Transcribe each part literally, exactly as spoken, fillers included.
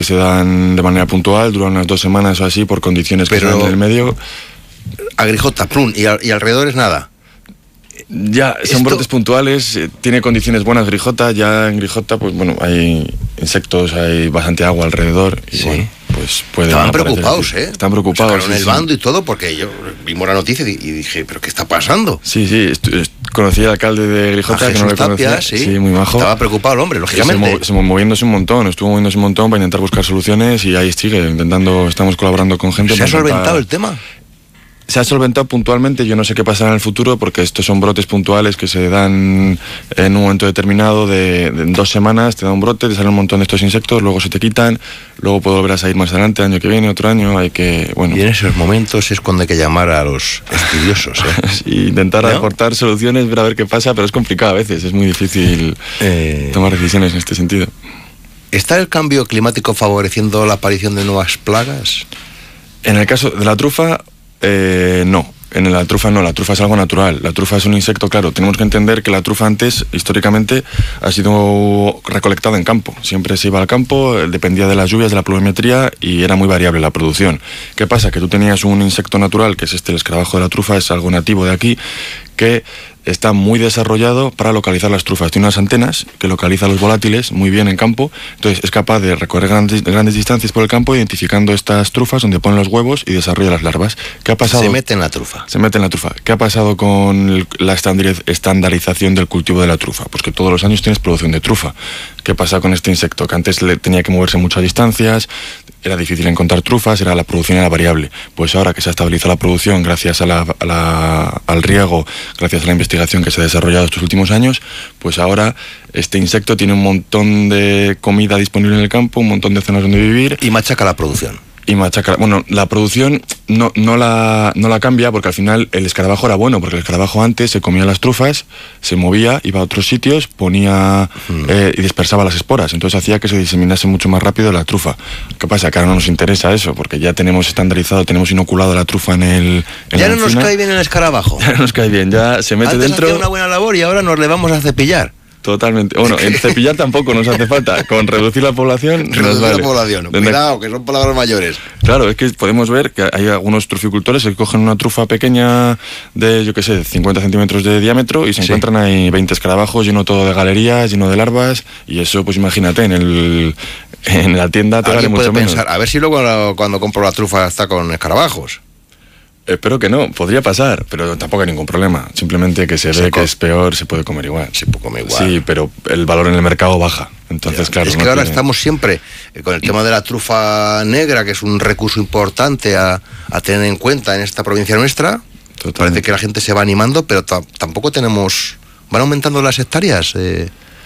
se dan de manera puntual, duran unas dos semanas o así por condiciones que Pero se dan en el medio. A Grijota, plum, y, a, y alrededor es nada. Ya, son Esto... brotes puntuales, eh, tiene condiciones buenas Grijota, ya en Grijota pues bueno, hay insectos, hay bastante agua alrededor y sí. bueno, pues puede... Estaban preocupados, ¿eh? Están preocupados. Sacaron sí, el sí. bando y todo porque yo vimos la noticia y dije, ¿pero qué está pasando? Sí, sí, est- est- conocí al alcalde de Grijota, a que no le conocía. Tapia, sí. sí, muy majo. Estaba preocupado el hombre, lógicamente. Se, mo- se mo- moviéndose un montón, estuvo moviéndose un montón para intentar buscar soluciones y ahí sigue, intentando, estamos colaborando con gente. ¿Se ha para intentar- solventado el tema? Se ha solventado puntualmente, yo no sé qué pasará en el futuro porque estos son brotes puntuales que se dan en un momento determinado de, de en dos semanas, te da un brote, te salen un montón de estos insectos, luego se te quitan, luego puede volver a salir más adelante, año que viene, otro año, hay que, bueno... Y en esos momentos es cuando hay que llamar a los estudiosos, ¿eh? y intentar ¿No? aportar soluciones, ver a ver qué pasa, pero es complicado a veces, es muy difícil Eh... tomar decisiones en este sentido. ¿Está el cambio climático favoreciendo la aparición de nuevas plagas? En el caso de la trufa, eh, no. En la trufa no, la trufa es algo natural. La trufa es un insecto, claro. Tenemos que entender que la trufa antes, históricamente, ha sido recolectada en campo. Siempre se iba al campo, dependía de las lluvias, de la pluviometría y era muy variable la producción. ¿Qué pasa? Que tú tenías un insecto natural, que es este, el escarabajo de la trufa, es algo nativo de aquí, que está muy desarrollado para localizar las trufas. Tiene unas antenas que localiza los volátiles muy bien en campo, entonces es capaz de recorrer grandes, grandes distancias por el campo identificando estas trufas donde ponen los huevos y desarrolla las larvas. ¿Qué ha pasado? Se mete en la trufa. Se mete en la trufa. ¿Qué ha pasado con el, la estandariz- estandarización del cultivo de la trufa? Pues que todos los años tienes producción de trufa. ¿Qué pasa con este insecto? Que antes le tenía que moverse muchas distancias, era difícil encontrar trufas, era la producción era variable. Pues ahora que se ha estabilizado la producción gracias a la, a la, al riego, gracias a la investigación que se ha desarrollado estos últimos años, pues ahora este insecto tiene un montón de comida disponible en el campo, un montón de zonas donde vivir. Y machaca la producción. Y machaca. Bueno, la producción no, no, la, no la cambia porque al final el escarabajo era bueno, porque el escarabajo antes se comía las trufas, se movía, iba a otros sitios, ponía mm. eh, y dispersaba las esporas, entonces hacía que se diseminase mucho más rápido la trufa. ¿Qué pasa? Que ahora no nos interesa eso, porque ya tenemos estandarizado, tenemos inoculado la trufa en el... En ya la no encina. Nos cae bien el escarabajo. Ya no nos cae bien, ya se mete Antes dentro... hacía una buena labor y ahora nos le vamos a cepillar. Totalmente. Bueno, en cepillar tampoco nos hace falta. Con reducir la población nos Reducir vale. la población. Donde... Cuidado, que son palabras mayores. Claro, es que podemos ver que hay algunos truficultores que cogen una trufa pequeña de, yo qué sé, cincuenta centímetros de diámetro y se sí. encuentran ahí veinte escarabajos, lleno todo de galerías, lleno de larvas, y eso, pues imagínate, en el en la tienda te vale mucho menos. Pensar, a ver si luego cuando compro la trufa está con escarabajos. Espero que no, podría pasar, pero tampoco hay ningún problema. Simplemente que se, se ve que es peor, se puede comer igual. Se puede comer igual. Sí, pero el valor en el mercado baja. Entonces, ya, claro. Es que no ahora tiene... estamos siempre eh, con el tema de la trufa negra, que es un recurso importante a, a tener en cuenta en esta provincia nuestra. Totalmente. Parece que la gente se va animando, pero t- tampoco tenemos... ¿Van aumentando las hectáreas? Eh...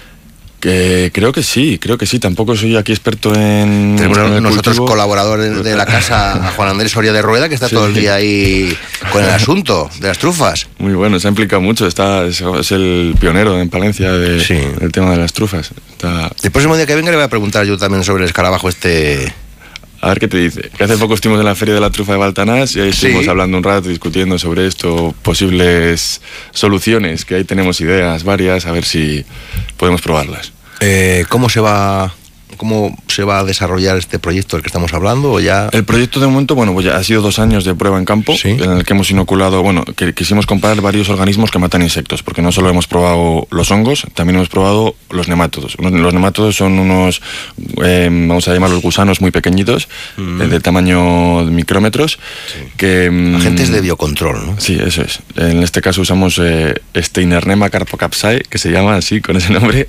Que creo que sí, creo que sí. Tampoco soy aquí experto en... Tenemos en nosotros cultivo. colaboradores de la casa, a Juan Andrés Soria de Rueda, que está sí. todo el día ahí con el asunto de las trufas. Muy bueno, se ha implicado mucho. Está, es, es el pionero en Palencia de, sí. del tema de las trufas. Está... El próximo día que venga le voy a preguntar yo también sobre el escarabajo este... A ver qué te dice. Que hace poco estuvimos en la Feria de la Trufa de Baltanás y ahí estuvimos sí. hablando un rato, discutiendo sobre esto, posibles soluciones, que ahí tenemos ideas varias, a ver si podemos probarlas. Eh, ¿Cómo se va cómo se va a desarrollar este proyecto del que estamos hablando? ¿O ya? El proyecto de momento, bueno, pues ya ha sido dos años de prueba en campo, ¿sí? En el que hemos inoculado, bueno, que quisimos comparar varios organismos que matan insectos, porque no solo hemos probado los hongos, también hemos probado los nemátodos. Los nemátodos son unos, eh, vamos a llamarlos gusanos muy pequeñitos, mm. eh, de tamaño de micrómetros, sí. que... Agentes de biocontrol, ¿no? Sí, eso es. En este caso usamos eh, Steinernema carpocapsae, que se llama así, con ese nombre,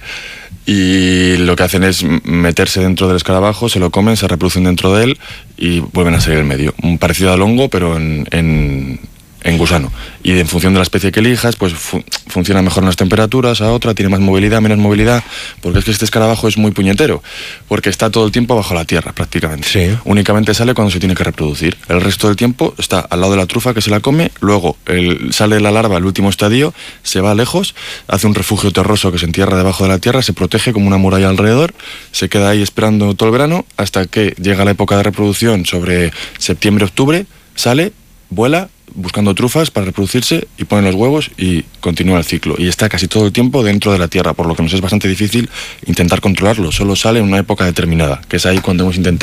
y lo que hacen es meterse dentro del escarabajo, se lo comen, se reproducen dentro de él y vuelven a salir el medio. Un parecido al hongo, pero en, en, en gusano. Y en función de la especie que elijas, pues fu- funciona mejor en las temperaturas, a otra, tiene más movilidad, menos movilidad, porque es que este escarabajo es muy puñetero, porque está todo el tiempo bajo la tierra, prácticamente. Sí. Únicamente sale cuando se tiene que reproducir. El resto del tiempo está al lado de la trufa que se la come, luego el, sale la larva, el último estadio, se va lejos, hace un refugio terroso que se entierra debajo de la tierra, se protege como una muralla alrededor, se queda ahí esperando todo el verano, hasta que llega la época de reproducción sobre septiembre-octubre, sale, vuela, buscando trufas para reproducirse y ponen los huevos y continúa el ciclo. Y está casi todo el tiempo dentro de la tierra, por lo que nos es bastante difícil intentar controlarlo. Solo sale en una época determinada, que es ahí cuando hemos intentado